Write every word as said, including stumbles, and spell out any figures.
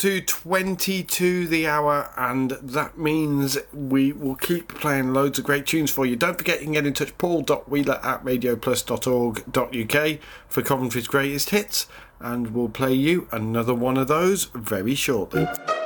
to twenty to the hour, and that means we will keep playing loads of great tunes for you. Don't forget you can get in touch, paul dot wheeler at radio plus dot org dot u k for Coventry's greatest hits, and we'll play you another one of those very shortly.